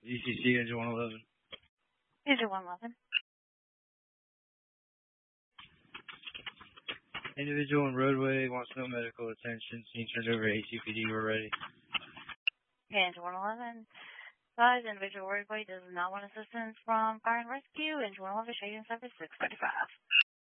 ECC engine 111. Engine 111. Individual in roadway wants no medical attention. Scene turned over ACPD. We're ready. Engine 111. Advise individual roadway does not want assistance from fire and rescue. Engine 111 shading service 635.